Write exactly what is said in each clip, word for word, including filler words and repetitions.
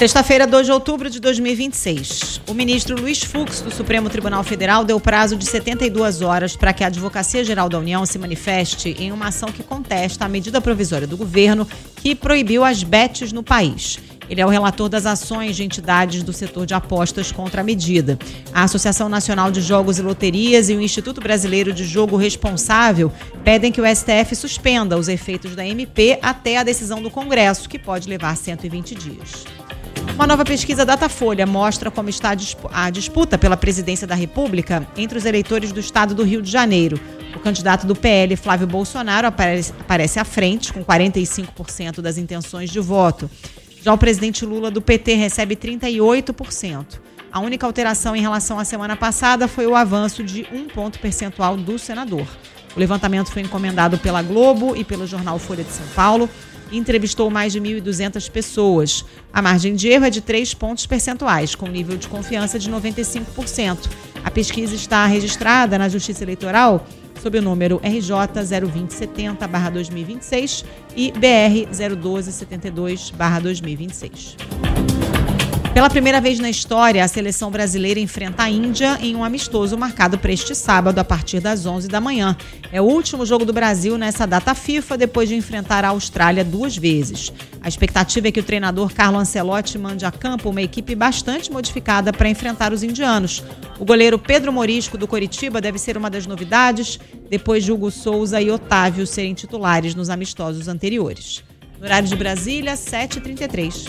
Sexta-feira, dois de outubro de dois mil e vinte e seis. O ministro Luiz Fux, do Supremo Tribunal Federal, deu prazo de setenta e duas horas para que a Advocacia Geral da União se manifeste em uma ação que contesta a medida provisória do governo que proibiu as bets no país. Ele é o relator das ações de entidades do setor de apostas contra a medida. A Associação Nacional de Jogos e Loterias e o Instituto Brasileiro de Jogo Responsável pedem que o S T F suspenda os efeitos da M P até a decisão do Congresso, que pode levar cento e vinte dias. Uma nova pesquisa Datafolha mostra como está a disputa pela presidência da República entre os eleitores do estado do Rio de Janeiro. O candidato do P L, Flávio Bolsonaro, aparece, aparece à frente, com quarenta e cinco por cento das intenções de voto. Já o presidente Lula, do P T, recebe trinta e oito por cento. A única alteração em relação à semana passada foi o avanço de um ponto percentual do senador. O levantamento foi encomendado pela Globo e pelo jornal Folha de São Paulo e entrevistou mais de mil e duzentas pessoas. A margem de erro é de três pontos percentuais, com nível de confiança de noventa e cinco por cento. A pesquisa está registrada na Justiça Eleitoral sob o número R J zero vinte setenta barra dois mil e vinte e seis e B R zero doze setenta e dois barra dois mil e vinte e seis. Pela primeira vez na história, a seleção brasileira enfrenta a Índia em um amistoso marcado para este sábado a partir das onze da manhã. É o último jogo do Brasil nessa data FIFA, depois de enfrentar a Austrália duas vezes. A expectativa é que o treinador Carlo Ancelotti mande a campo uma equipe bastante modificada para enfrentar os indianos. O goleiro Pedro Morisco, do Coritiba, deve ser uma das novidades, depois de Hugo Souza e Otávio serem titulares nos amistosos anteriores. No horário de Brasília, sete e trinta e três.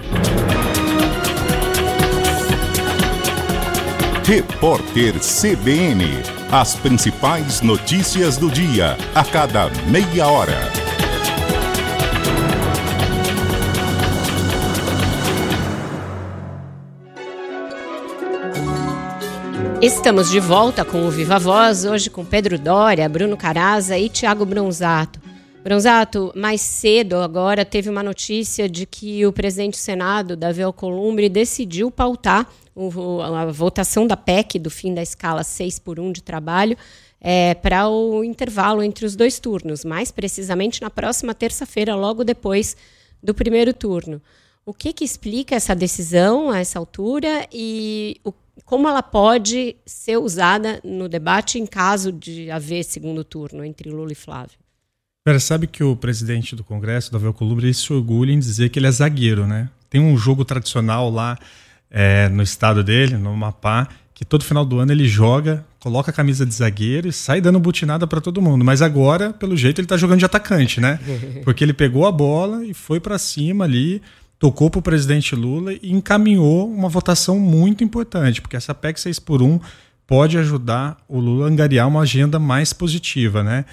Repórter C B N. As principais notícias do dia, a cada meia hora. Estamos de volta com o Viva Voz, hoje com Pedro Doria, Bruno Caraza e Thiago Bronzato. Bronzato, mais cedo agora teve uma notícia de que o presidente do Senado, Davi Alcolumbre, decidiu pautar o, a votação da P E C, do fim da escala seis por um de trabalho, é, para o intervalo entre os dois turnos, mais precisamente na próxima terça-feira, logo depois do primeiro turno. O que, que explica essa decisão a essa altura e o, como ela pode ser usada no debate em caso de haver segundo turno entre Lula e Flávio? Pera, sabe que o presidente do Congresso, Davi Alcolumbre, se orgulha em dizer que ele é zagueiro, né? Tem um jogo tradicional lá é, no estado dele, no Amapá, que todo final do ano ele joga, coloca a camisa de zagueiro e sai dando butinada para todo mundo. Mas agora, pelo jeito, ele tá jogando de atacante, né? Porque ele pegou a bola e foi para cima ali, tocou pro presidente Lula e encaminhou uma votação muito importante, porque essa P E C seis por um pode ajudar o Lula a angariar uma agenda mais positiva, né?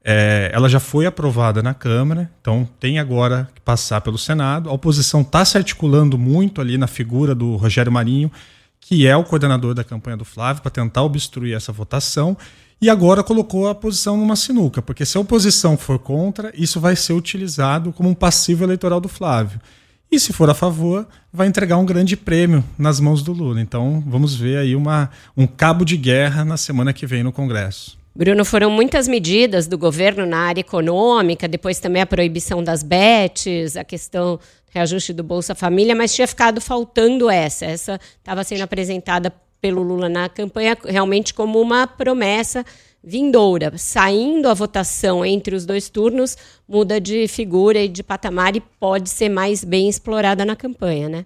É, ela já foi aprovada na Câmara, então tem agora que passar pelo Senado. A oposição está se articulando muito ali na figura do Rogério Marinho, que é o coordenador da campanha do Flávio, para tentar obstruir essa votação, e agora colocou a oposição numa sinuca, porque se a oposição for contra, isso vai ser utilizado como um passivo eleitoral do Flávio. E se for a favor, vai entregar um grande prêmio nas mãos do Lula. Então vamos ver aí uma, um cabo de guerra na semana que vem no Congresso. Bruno, foram muitas medidas do governo na área econômica, depois também a proibição das bets, a questão do reajuste do Bolsa Família, mas tinha ficado faltando essa. Essa estava sendo apresentada pelo Lula na campanha realmente como uma promessa vindoura. Saindo a votação entre os dois turnos, muda de figura e de patamar e pode ser mais bem explorada na campanha, né?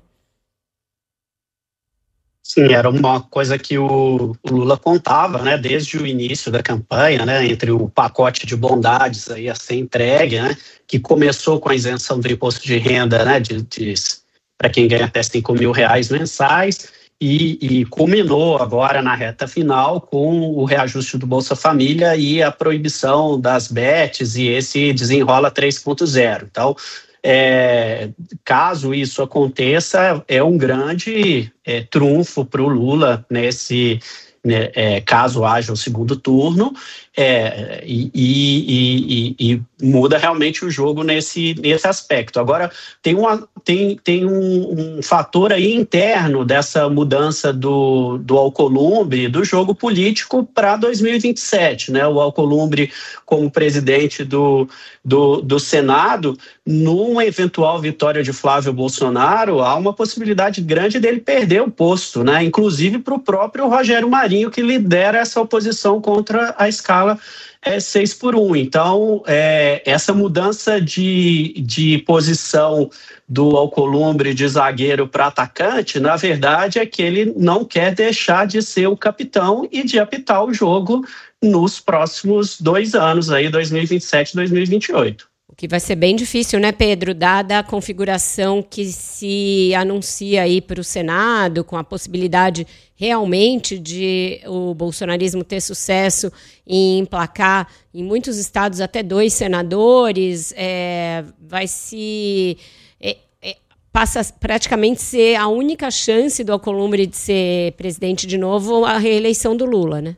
Sim, era uma coisa que o, o Lula contava, né, desde o início da campanha, né, entre o pacote de bondades aí a ser entregue, né, que começou com a isenção do imposto de renda, né, de, de, para quem ganha até cinco mil reais mensais, e, e culminou agora na reta final com o reajuste do Bolsa Família e a proibição das bets e esse desenrola três ponto zero. Então, É, caso isso aconteça, é um grande é, trunfo para o Lula nesse, né, é, caso haja o segundo turno, é, e, e, e, e muda realmente o jogo nesse, nesse aspecto. Agora, tem, uma, tem, tem um, um fator aí interno dessa mudança do, do Alcolumbre, do jogo político para dois mil e vinte e sete. Né? O Alcolumbre, como presidente do, do, do Senado, numa eventual vitória de Flávio Bolsonaro, há uma possibilidade grande dele perder o posto, né? Inclusive para o próprio Rogério Marinho, que lidera essa oposição contra a escala é, seis por um. Então, é, essa mudança de, de posição do Alcolumbre de zagueiro para atacante, na verdade, é que ele não quer deixar de ser o capitão e de apitar o jogo nos próximos dois anos, aí, dois mil e vinte e sete e dois mil e vinte e oito. O que vai ser bem difícil, né, Pedro? Dada a configuração que se anuncia aí para o Senado, com a possibilidade realmente de o bolsonarismo ter sucesso em emplacar em muitos estados até dois senadores, é, vai se... É, é, passa praticamente ser a única chance do Alcolumbre de ser presidente de novo a reeleição do Lula, né?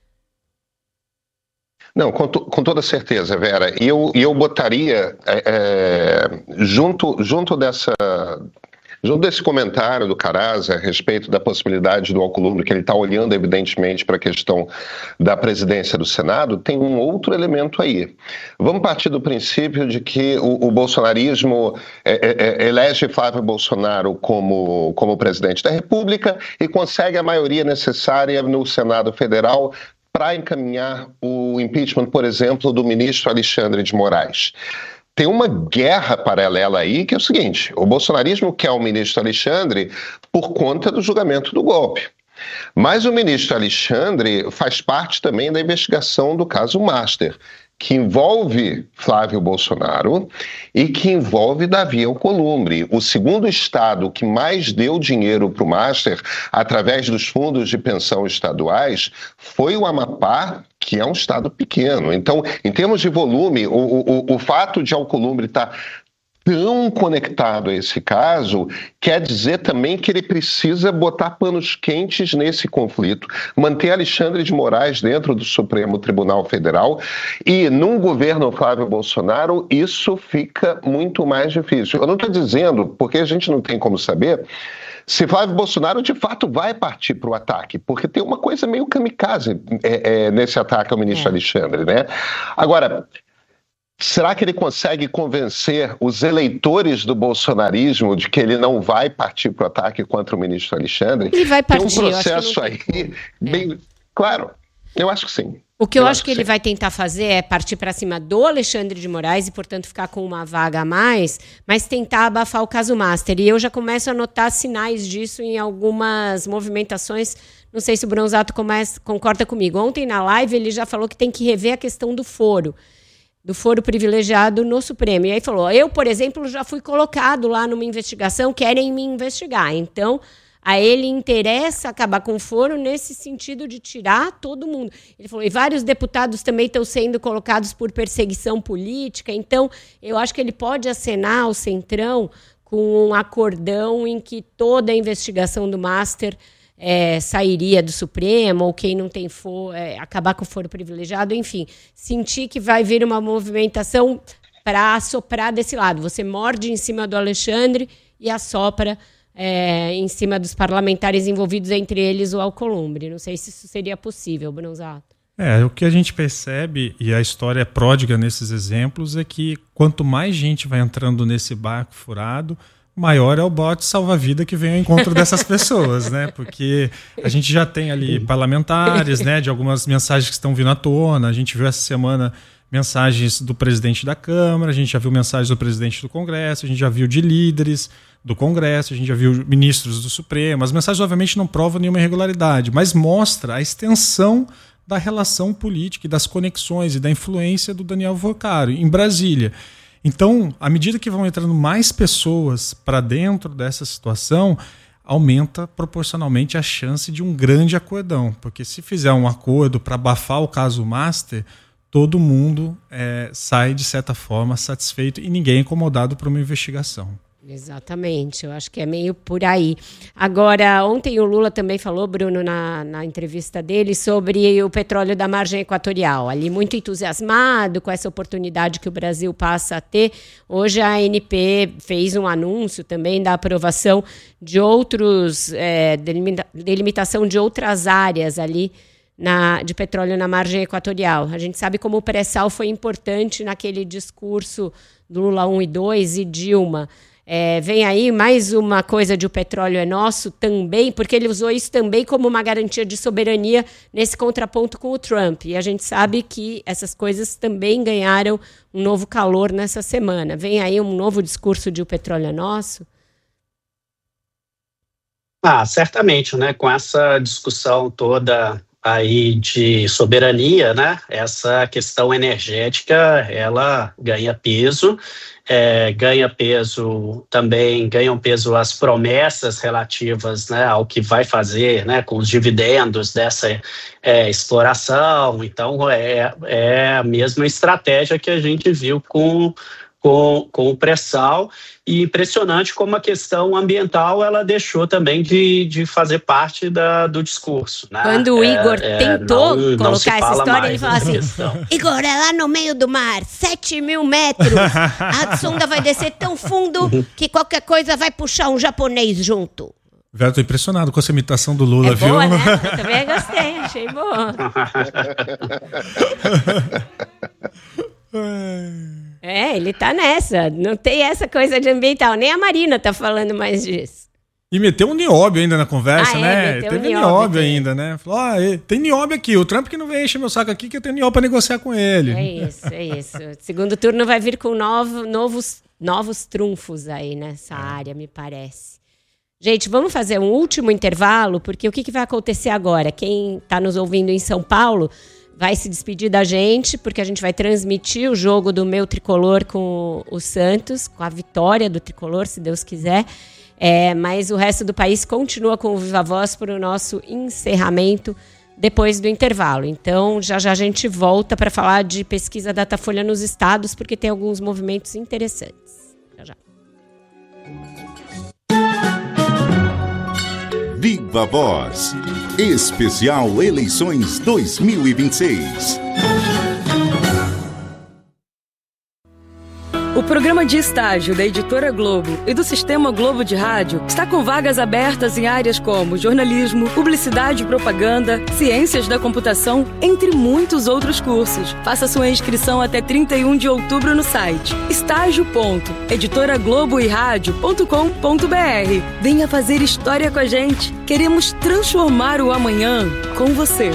Não, com, to, com toda certeza, Vera. E eu, eu botaria, é, é, junto, junto, dessa, junto desse comentário do Caraza a respeito da possibilidade do Alcolumbre, que ele está olhando evidentemente para a questão da presidência do Senado, tem um outro elemento aí. Vamos partir do princípio de que o, o bolsonarismo é, é, elege Flávio Bolsonaro como, como presidente da República e consegue a maioria necessária no Senado Federal para encaminhar o impeachment, por exemplo, do ministro Alexandre de Moraes. Tem uma guerra paralela aí, que é o seguinte: o bolsonarismo quer o ministro Alexandre por conta do julgamento do golpe. Mas o ministro Alexandre faz parte também da investigação do caso Master, que envolve Flávio Bolsonaro e que envolve Davi Alcolumbre. O segundo estado que mais deu dinheiro para o Master, através dos fundos de pensão estaduais, foi o Amapá, que é um estado pequeno. Então, em termos de volume, o, o, o fato de Alcolumbre estar tão conectado a esse caso, quer dizer também que ele precisa botar panos quentes nesse conflito, manter Alexandre de Moraes dentro do Supremo Tribunal Federal, e num governo Flávio Bolsonaro isso fica muito mais difícil. Eu não estou dizendo, porque a gente não tem como saber, se Flávio Bolsonaro de fato vai partir para o ataque, porque tem uma coisa meio kamikaze é, é, nesse ataque ao ministro é. Alexandre, né? Agora, será que ele consegue convencer os eleitores do bolsonarismo de que ele não vai partir para o ataque contra o ministro Alexandre? Ele vai partir. Tem um processo aí bem... É. Claro, eu acho que sim. O que eu, eu acho acho que, que ele vai tentar fazer é partir para cima do Alexandre de Moraes e, portanto, ficar com uma vaga a mais, mas tentar abafar o caso Master. E eu já começo a notar sinais disso em algumas movimentações. Não sei se o Bronzato começa, concorda comigo. Ontem, na live, ele já falou que tem que rever a questão do foro. do foro privilegiado no Supremo. E aí falou, eu, por exemplo, já fui colocado lá numa investigação, querem me investigar. Então, a ele interessa acabar com o foro nesse sentido de tirar todo mundo. Ele falou, e vários deputados também estão sendo colocados por perseguição política. Então, eu acho que ele pode acenar ao Centrão com um acordão em que toda a investigação do Master É, sairia do Supremo, ou quem não tem for, é, acabar com o foro privilegiado, enfim, sentir que vai vir uma movimentação para assoprar desse lado. Você morde em cima do Alexandre e assopra é, em cima dos parlamentares envolvidos, entre eles o Alcolumbre. Não sei se isso seria possível, Bronzato. É, o que a gente percebe, e a história é pródiga nesses exemplos, é que quanto mais gente vai entrando nesse barco furado, maior é o bote salva-vida que vem ao encontro dessas pessoas, né? Porque a gente já tem ali parlamentares, né, de algumas mensagens que estão vindo à tona. A gente viu essa semana mensagens do presidente da Câmara, a gente já viu mensagens do presidente do Congresso, a gente já viu de líderes do Congresso, a gente já viu ministros do Supremo. As mensagens, obviamente, não provam nenhuma irregularidade, mas mostra a extensão da relação política e das conexões e da influência do Daniel Vocaro em Brasília. Então, à medida que vão entrando mais pessoas para dentro dessa situação, aumenta proporcionalmente a chance de um grande acordão. Porque se fizer um acordo para abafar o caso Master, todo mundo é, sai, de certa forma, satisfeito e ninguém é incomodado por uma investigação. Exatamente, eu acho que é meio por aí. Agora, ontem o Lula também falou, Bruno, na, na entrevista dele, sobre o petróleo da margem equatorial. Ali muito entusiasmado com essa oportunidade que o Brasil passa a ter. Hoje a A N P fez um anúncio também da aprovação de outros, é, delimita, delimitação de outras áreas ali na, de petróleo na margem equatorial. A gente sabe como o pré-sal foi importante naquele discurso do Lula um e dois e Dilma. É, vem aí mais uma coisa de o petróleo é nosso também, porque ele usou isso também como uma garantia de soberania nesse contraponto com o Trump. E a gente sabe que essas coisas também ganharam um novo calor nessa semana. Vem aí um novo discurso de o petróleo é nosso? Ah, certamente, né? Com essa discussão toda aí de soberania, né? Essa questão energética, ela ganha peso. É, ganha peso também, ganham peso as promessas relativas, né, ao que vai fazer, né, com os dividendos dessa é, exploração. Então, é, é a mesma estratégia que a gente viu com, com, com o pré-sal, e impressionante como a questão ambiental ela deixou também de, de fazer parte da, do discurso. Né? Quando o Igor é, tentou é, não, colocar não essa história, ele falou assim, questão. Igor, é lá no meio do mar, sete mil metros, a sonda vai descer tão fundo que qualquer coisa vai puxar um japonês junto. Vera, tô impressionado com essa imitação do Lula, é viu? Boa, né? Eu também gostei, achei boa. É, ele tá nessa. Não tem essa coisa de ambiental. Nem a Marina tá falando mais disso. E meteu um nióbio ainda na conversa, ah, né? É, Teve um nióbio, nióbio ainda, né? Falou, ah, tem nióbio aqui. O Trump que não vem encher meu saco aqui, que eu tenho nióbio pra negociar com ele. É isso, é isso. O segundo turno vai vir com novo, novos, novos trunfos aí nessa área, me parece. Gente, vamos fazer um último intervalo, porque o que, que vai acontecer agora? Quem está nos ouvindo em São Paulo vai se despedir da gente, porque a gente vai transmitir o jogo do meu tricolor com o Santos, com a vitória do tricolor, se Deus quiser. É, mas o resto do país continua com o Viva Voz para o nosso encerramento depois do intervalo. Então, já já a gente volta para falar de pesquisa Datafolha nos estados, porque tem alguns movimentos interessantes. Já já. Viva Voz. Especial Eleições dois mil e vinte e seis. O programa de estágio da Editora Globo e do Sistema Globo de Rádio está com vagas abertas em áreas como jornalismo, publicidade e propaganda, ciências da computação, entre muitos outros cursos. Faça sua inscrição até trinta e um de outubro no site estágio ponto editora globo e rádio ponto com ponto b r. Venha fazer história com a gente. Queremos transformar o amanhã com você.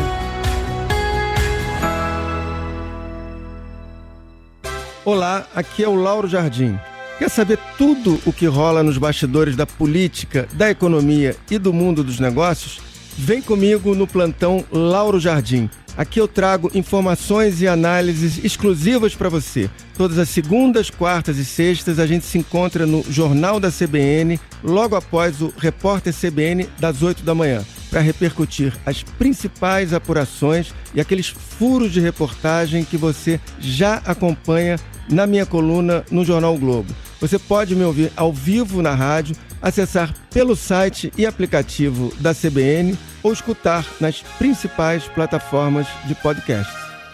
Olá, aqui é o Lauro Jardim. Quer saber tudo o que rola nos bastidores da política, da economia e do mundo dos negócios? Vem comigo no plantão Lauro Jardim. Aqui eu trago informações e análises exclusivas para você. Todas as segundas, quartas e sextas a gente se encontra no Jornal da C B N, logo após o Repórter C B N das oito da manhã, para repercutir as principais apurações e aqueles furos de reportagem que você já acompanha na minha coluna no Jornal Globo. Você pode me ouvir ao vivo na rádio, acessar pelo site e aplicativo da C B N ou escutar nas principais plataformas de podcast.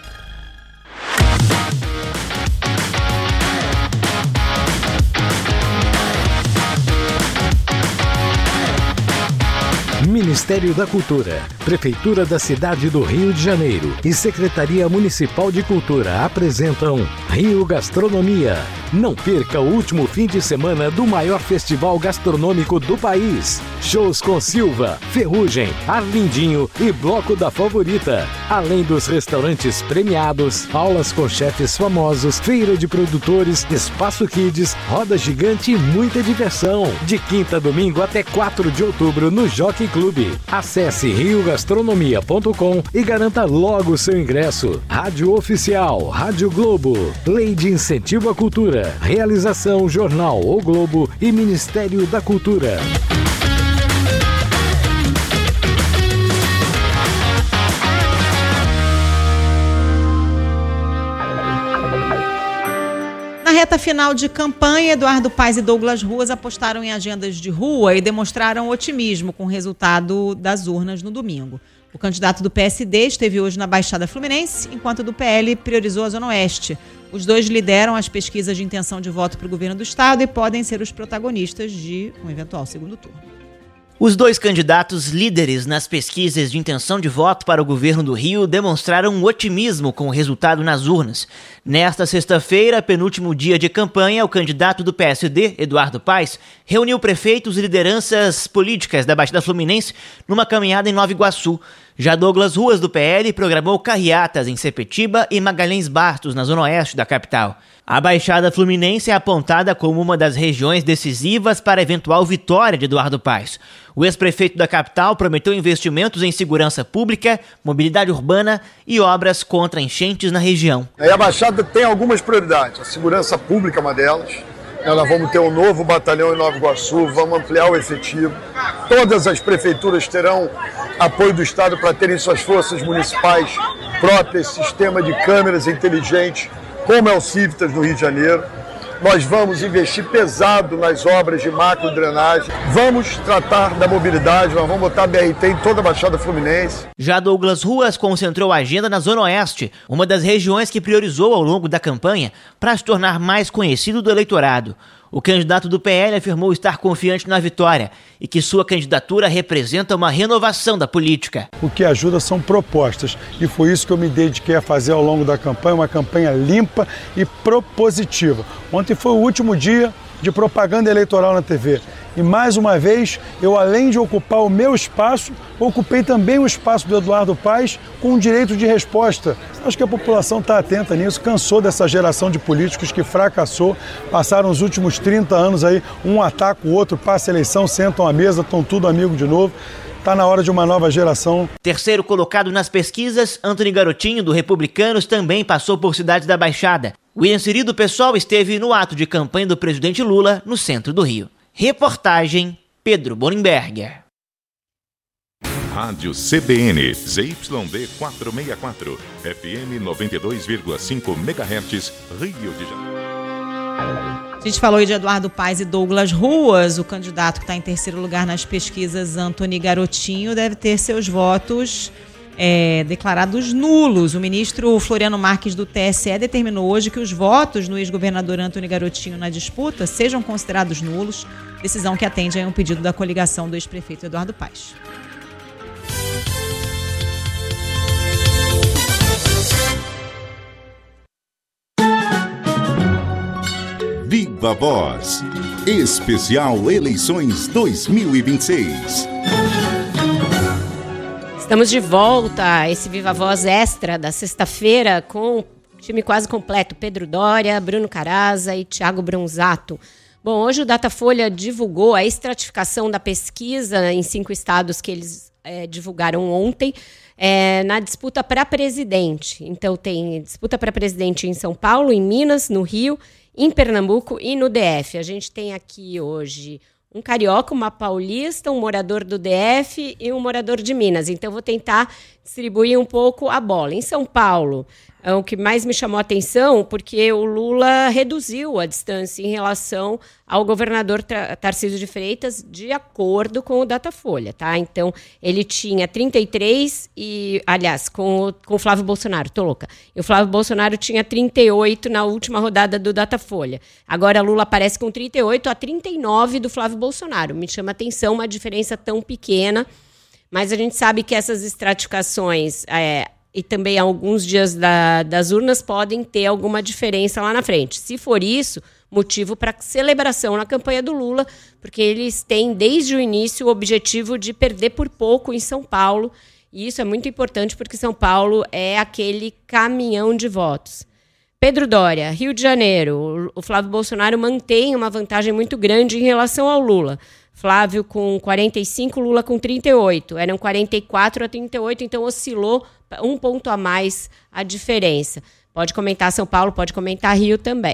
Ministério da Cultura, Prefeitura da Cidade do Rio de Janeiro e Secretaria Municipal de Cultura apresentam Rio Gastronomia. Não perca o último fim de semana do maior festival gastronômico do país. Shows com Silva, Ferrugem, Arlindinho e Bloco da Favorita. Além dos restaurantes premiados, aulas com chefes famosos, feira de produtores, espaço kids, roda gigante e muita diversão. De quinta a domingo até quatro de outubro no Jockey Clube. Acesse rio gastronomia ponto com e garanta logo o seu ingresso. Rádio Oficial, Rádio Globo, Lei de Incentivo à Cultura. Realização Jornal O Globo e Ministério da Cultura. Na reta final de campanha, Eduardo Paes e Douglas Ruas apostaram em agendas de rua e demonstraram otimismo com o resultado das urnas no domingo. O candidato do P S D esteve hoje na Baixada Fluminense, enquanto o do P L priorizou a Zona Oeste. Os dois lideram as pesquisas de intenção de voto para o governo do estado e podem ser os protagonistas de um eventual segundo turno. Os dois candidatos líderes nas pesquisas de intenção de voto para o governo do Rio demonstraram otimismo com o resultado nas urnas. Nesta sexta-feira, penúltimo dia de campanha, o candidato do P S D, Eduardo Paes, reuniu prefeitos e lideranças políticas da Baixada Fluminense numa caminhada em Nova Iguaçu. Já Douglas Ruas, do P L, programou carreatas em Sepetiba e Magalhães Bastos, na zona oeste da capital. A Baixada Fluminense é apontada como uma das regiões decisivas para a eventual vitória de Eduardo Paes. O ex-prefeito da capital prometeu investimentos em segurança pública, mobilidade urbana e obras contra enchentes na região. A Baixada tem algumas prioridades. A segurança pública é uma delas. Nós vamos ter um novo batalhão em Nova Iguaçu, vamos ampliar o efetivo. Todas as prefeituras terão apoio do Estado para terem suas forças municipais próprias, sistema de câmeras inteligentes, como é o Civitas no Rio de Janeiro. Nós vamos investir pesado nas obras de macro-drenagem, vamos tratar da mobilidade, nós vamos botar B R T em toda a Baixada Fluminense. Já Douglas Ruas concentrou a agenda na Zona Oeste, uma das regiões que priorizou ao longo da campanha para se tornar mais conhecido do eleitorado. O candidato do P L afirmou estar confiante na vitória e que sua candidatura representa uma renovação da política. O que ajuda são propostas e foi isso que eu me dediquei a fazer ao longo da campanha, uma campanha limpa e propositiva. Ontem foi o último dia de propaganda eleitoral na T V. E mais uma vez, eu além de ocupar o meu espaço, ocupei também o espaço do Eduardo Paes com o direito de resposta. Acho que a população está atenta nisso, cansou dessa geração de políticos que fracassou, passaram os últimos trinta anos aí, um ataca o outro, passa a eleição, sentam à mesa, estão tudo amigo de novo. Está na hora de uma nova geração. Terceiro colocado nas pesquisas, Antony Garotinho, do Republicanos, também passou por cidades da Baixada. William Siri, do PSOL, esteve no ato de campanha do presidente Lula, no centro do Rio. Reportagem Pedro Borenberger. Rádio C B N, Z Y D quatrocentos e sessenta e quatro, F M noventa e dois vírgula cinco megahertz, Rio de Janeiro. A gente falou aí de Eduardo Paes e Douglas Ruas. O candidato que está em terceiro lugar nas pesquisas, Antony Garotinho, deve ter seus votos é, declarados nulos. O ministro Floriano Marques, do T S E, determinou hoje que os votos no ex-governador Antony Garotinho na disputa sejam considerados nulos, decisão que atende a um pedido da coligação do ex-prefeito Eduardo Paes. Viva Voz, especial Eleições dois mil e vinte e seis. Estamos de volta, esse Viva Voz extra da sexta-feira com o time quase completo, Pedro Doria, Bruno Caraza e Tiago Bronzato. Bom, hoje o Datafolha divulgou a estratificação da pesquisa em cinco estados que eles é, divulgaram ontem, é, na disputa para presidente. Então tem disputa para presidente em São Paulo, em Minas, no Rio, em Pernambuco e no D F. A gente tem aqui hoje um carioca, uma paulista, um morador do D F e um morador de Minas. Então, eu vou tentar distribuir um pouco a bola. Em São Paulo, é o que mais me chamou a atenção, porque o Lula reduziu a distância em relação ao governador Tarcísio de Freitas, de acordo com o Datafolha, tá? Então, ele tinha trinta e três e, aliás, com o, com o Flávio Bolsonaro, tô louca. E o Flávio Bolsonaro tinha trinta e oito na última rodada do Datafolha. Agora, Lula aparece com trinta e oito a trinta e nove do Flávio Bolsonaro. Me chama a atenção uma diferença tão pequena, mas a gente sabe que essas estratificações é, e também alguns dias da, das urnas podem ter alguma diferença lá na frente. Se for isso, motivo para celebração na campanha do Lula, porque eles têm desde o início o objetivo de perder por pouco em São Paulo, e isso é muito importante porque São Paulo é aquele caminhão de votos. Pedro Doria, Rio de Janeiro, o Flávio Bolsonaro mantém uma vantagem muito grande em relação ao Lula. Flávio com quarenta e cinco, Lula com trinta e oito. Eram quarenta e quatro a trinta e oito, então oscilou um ponto a mais a diferença. Pode comentar São Paulo, pode comentar Rio também.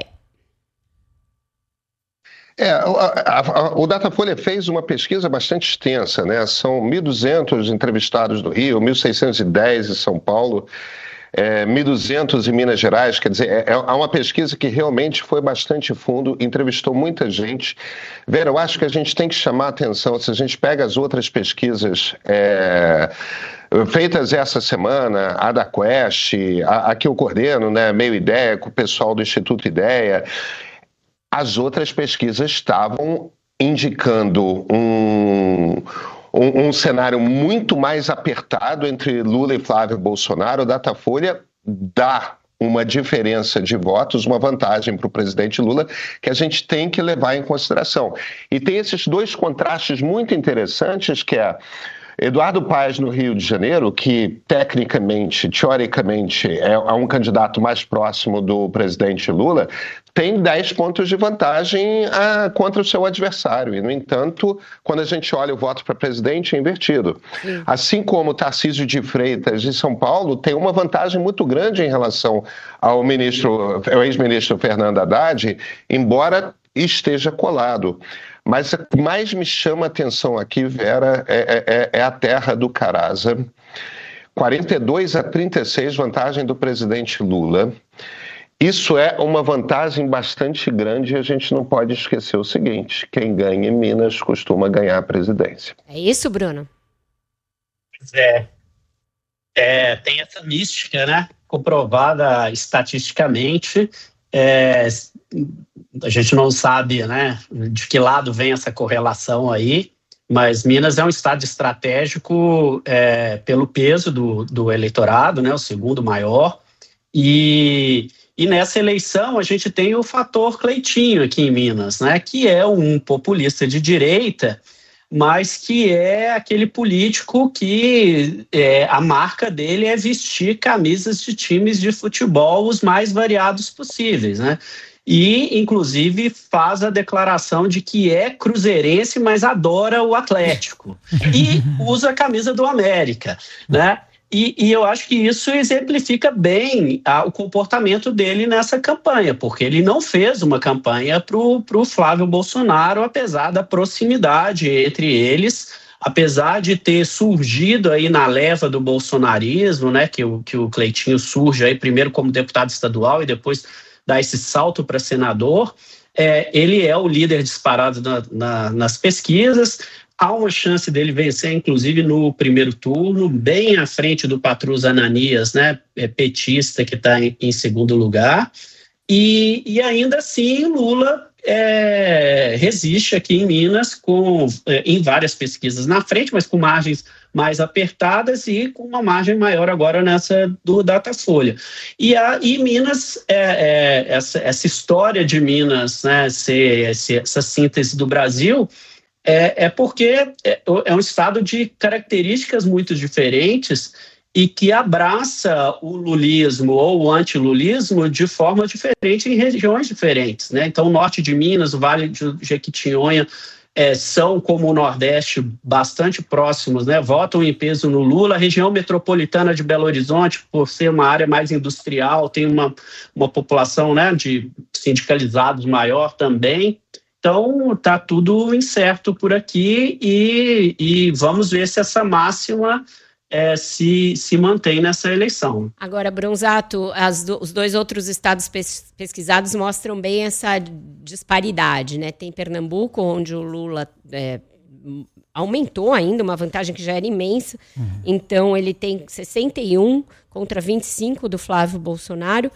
É, a, a, a, o Datafolha fez uma pesquisa bastante extensa, né? São mil e duzentos entrevistados do Rio, mil seiscentos e dez em São Paulo. é, mil e duzentos em Minas Gerais. Quer dizer, é, é uma pesquisa que realmente foi bastante fundo, entrevistou muita gente. Vera, eu acho que a gente tem que chamar a atenção, se a gente pega as outras pesquisas é, feitas essa semana, a da Quest, a, a que eu coordeno, né, Meio Ideia, com o pessoal do Instituto Ideia, as outras pesquisas estavam indicando um... Um, um cenário muito mais apertado entre Lula e Flávio Bolsonaro. O Datafolha dá uma diferença de votos, uma vantagem para o presidente Lula, que a gente tem que levar em consideração. E tem esses dois contrastes muito interessantes, que é Eduardo Paes no Rio de Janeiro, que tecnicamente, teoricamente, é, é um candidato mais próximo do presidente Lula, tem dez pontos de vantagem ah, contra o seu adversário. E, no entanto, quando a gente olha o voto para presidente, é invertido. Sim. Assim como o Tarcísio de Freitas de São Paulo tem uma vantagem muito grande em relação ao, ministro, ao ex-ministro Fernando Haddad, embora esteja colado. Mas o que mais me chama a atenção aqui, Vera, é, é, é a terra do Caraza. quarenta e dois a trinta e seis, vantagem do presidente Lula. Isso é uma vantagem bastante grande e a gente não pode esquecer o seguinte: quem ganha em Minas costuma ganhar a presidência. É isso, Bruno? É, é tem essa mística, né? Comprovada estatisticamente. É, a gente não sabe, né, de que lado vem essa correlação aí, mas Minas é um estado estratégico é, pelo peso do, do eleitorado, né, o segundo maior, e, e nessa eleição a gente tem o fator Cleitinho aqui em Minas, né, que é um populista de direita, mas que é aquele político que é, a marca dele é vestir camisas de times de futebol os mais variados possíveis, né? E, inclusive, faz a declaração de que é cruzeirense, mas adora o Atlético. E usa a camisa do América, né? E, e eu acho que isso exemplifica bem a, o comportamento dele nessa campanha, porque ele não fez uma campanha para o Flávio Bolsonaro, apesar da proximidade entre eles, apesar de ter surgido aí na leva do bolsonarismo, né, que, o, que o Cleitinho surge aí primeiro como deputado estadual e depois dá esse salto para senador. É, ele é o líder disparado na, na, nas pesquisas. Há uma chance dele vencer, inclusive, no primeiro turno, bem à frente do Patrus Ananias, né, petista, que está em, em segundo lugar. E, e ainda assim, Lula é, resiste aqui em Minas, com, é, em várias pesquisas na frente, mas com margens mais apertadas e com uma margem maior agora nessa do Datafolha. E, a, e Minas, é, é, essa, essa história de Minas, né, ser, ser, essa síntese do Brasil, É, é porque é, é um estado de características muito diferentes e que abraça o lulismo ou o antilulismo de forma diferente em regiões diferentes, né? Então, o norte de Minas, o Vale de Jequitinhonha, é, são, como o Nordeste, bastante próximos, né? Votam em peso no Lula. A região metropolitana de Belo Horizonte, por ser uma área mais industrial, tem uma, uma população, né, de sindicalizados maior também. Então, está tudo incerto por aqui e, e vamos ver se essa máxima é, se, se mantém nessa eleição. Agora, Bronzato, as do, os dois outros estados pes, pesquisados mostram bem essa disparidade, né? Tem Pernambuco, onde o Lula é, aumentou ainda, uma vantagem que já era imensa. Uhum. Então, ele tem sessenta e um contra vinte e cinco do Flávio Bolsonaro.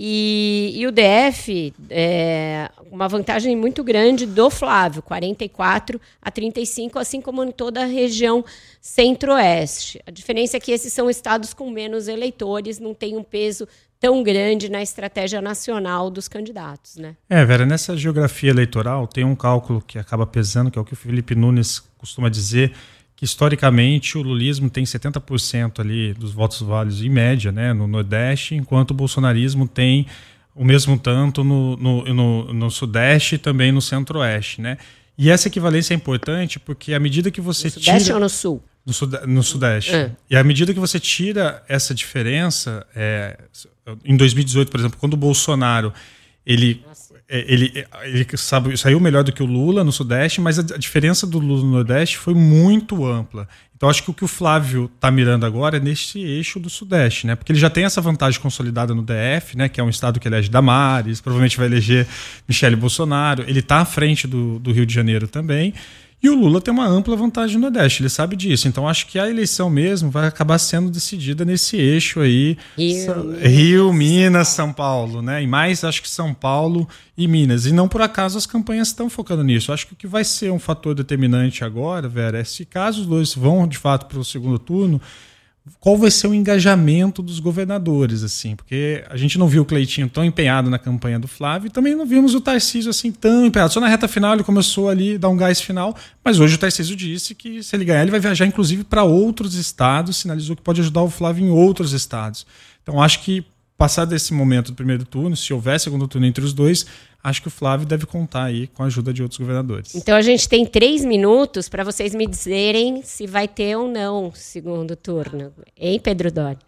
E, e o D F, é, uma vantagem muito grande do Flávio, quarenta e quatro a trinta e cinco, assim como em toda a região centro-oeste. A diferença é que esses são estados com menos eleitores, não tem um peso tão grande na estratégia nacional dos candidatos, né? É, Vera, nessa geografia eleitoral tem um cálculo que acaba pesando, que é o que o Felipe Nunes costuma dizer, que historicamente o lulismo tem setenta por cento ali dos votos válidos em média, né, no Nordeste, enquanto o bolsonarismo tem o mesmo tanto no, no, no, no Sudeste e também no Centro-Oeste, né? E essa equivalência é importante porque à medida que você no Sudeste tira... ou no Sul? No, sud... no Sudeste. É. E à medida que você tira essa diferença, é... em dois mil e dezoito, por exemplo, quando o Bolsonaro ele, ele, ele sabe, saiu melhor do que o Lula no Sudeste, mas a, a diferença do Lula no Nordeste foi muito ampla. Então, acho que o que o Flávio está mirando agora é nesse eixo do Sudeste, né? Porque ele já tem essa vantagem consolidada no D F, né? Que é um estado que elege Damares, provavelmente vai eleger Michele Bolsonaro. Ele está à frente do, do Rio de Janeiro também. E o Lula tem uma ampla vantagem no Nordeste, ele sabe disso. Então, acho que a eleição mesmo vai acabar sendo decidida nesse eixo aí. Rio, Sa- Minas, Rio, Minas, São Paulo, né? E mais, acho que São Paulo e Minas. E não por acaso as campanhas estão focando nisso. Acho que o que vai ser um fator determinante agora, Vera, é se caso os dois vão, de fato, para o segundo turno, qual vai ser o engajamento dos governadores, assim, porque a gente não viu o Cleitinho tão empenhado na campanha do Flávio e também não vimos o Tarcísio assim tão empenhado. Só na reta final ele começou ali a dar um gás final, mas hoje o Tarcísio disse que se ele ganhar ele vai viajar inclusive para outros estados, sinalizou que pode ajudar o Flávio em outros estados. Então acho que passado esse momento do primeiro turno, se houver segundo turno entre os dois, acho que o Flávio deve contar aí com a ajuda de outros governadores. Então a gente tem três minutos para vocês me dizerem se vai ter ou não segundo turno. Hein, Pedro Doria?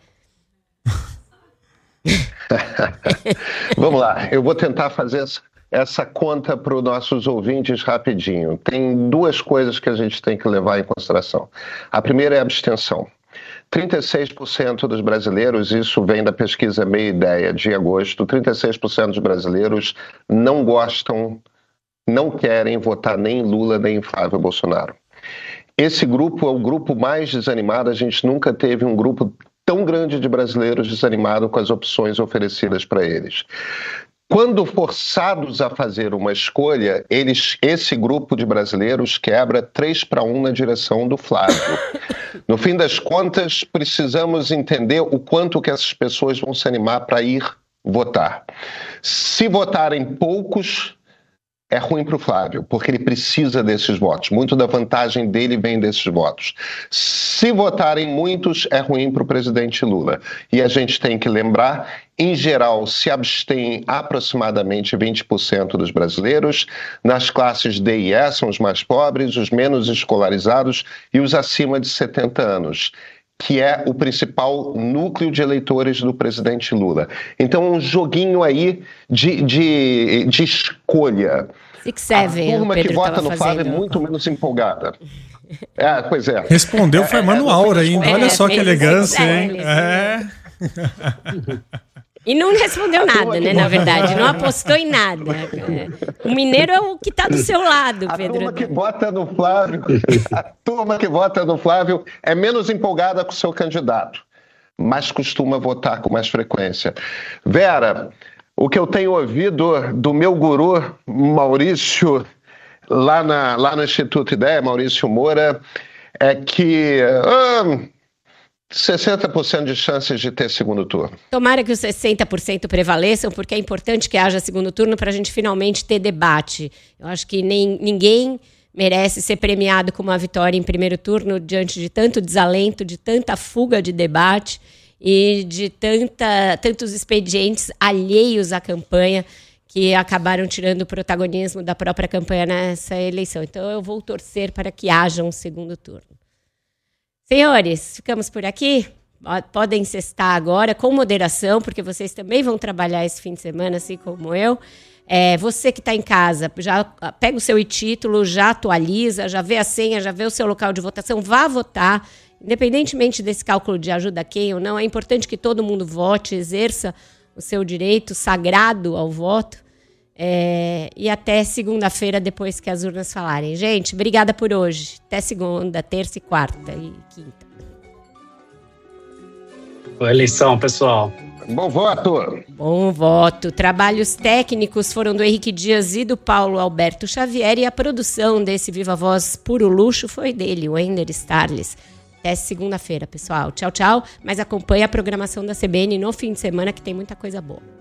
Vamos lá, eu vou tentar fazer essa, essa conta para os nossos ouvintes rapidinho. Tem duas coisas que a gente tem que levar em consideração. A primeira é a abstenção. trinta e seis por cento dos brasileiros, isso vem da pesquisa Meia Ideia de agosto, trinta e seis por cento dos brasileiros não gostam, não querem votar nem em Lula nem em Flávio Bolsonaro. Esse grupo é o grupo mais desanimado, a gente nunca teve um grupo tão grande de brasileiros desanimado com as opções oferecidas para eles. Quando forçados a fazer uma escolha, eles, esse grupo de brasileiros quebra três para um na direção do Flávio. No fim das contas, precisamos entender o quanto que essas pessoas vão se animar para ir votar. Se votarem poucos, é ruim para o Flávio, porque ele precisa desses votos. Muito da vantagem dele vem desses votos. Se votarem muitos, é ruim para o presidente Lula. E a gente tem que lembrar, em geral, se abstêm aproximadamente vinte por cento dos brasileiros. Nas classes D e E são os mais pobres, os menos escolarizados e os acima de setenta anos. Que é o principal núcleo de eleitores do presidente Lula. Então, um joguinho aí de, de, de escolha. Six, seven, a turma que vota no fazendo... Flávio é muito menos empolgada. É, pois é. Respondeu formando é, é, aura ainda. É, Olha só que elegância, hein? É. E não respondeu nada, né, na verdade. Não apostou em nada. O mineiro é o que está do seu lado, Pedro. A turma que vota no Flávio, a turma que vota no Flávio é menos empolgada com o seu candidato, mas costuma votar com mais frequência. Vera, o que eu tenho ouvido do meu guru, Maurício, lá, na, lá no Instituto Ideia, Maurício Moura, é que... Ah, sessenta por cento de chances de ter segundo turno. Tomara que os sessenta por cento prevaleçam, porque é importante que haja segundo turno para a gente finalmente ter debate. Eu acho que nem, ninguém merece ser premiado com uma vitória em primeiro turno diante de tanto desalento, de tanta fuga de debate e de tanta, tantos expedientes alheios à campanha que acabaram tirando o protagonismo da própria campanha nessa eleição. Então eu vou torcer para que haja um segundo turno. Senhores, ficamos por aqui. Podem cestar agora com moderação, porque vocês também vão trabalhar esse fim de semana, assim como eu. É, você que está em casa, já pega o seu e-título, já atualiza, já vê a senha, já vê o seu local de votação, vá votar. Independentemente desse cálculo de ajuda a quem ou não, é importante que todo mundo vote, exerça o seu direito sagrado ao voto. É, e até segunda-feira, depois que as urnas falarem. Gente, obrigada por hoje. Até segunda, terça e quarta e quinta. Boa eleição, pessoal. Bom voto. Bom voto. Trabalhos técnicos foram do Henrique Dias e do Paulo Alberto Xavier, e a produção desse Viva Voz puro luxo foi dele, o Ender Starles. Até segunda-feira, pessoal. Tchau, tchau. Mas acompanhe a programação da C B N no fim de semana, que tem muita coisa boa.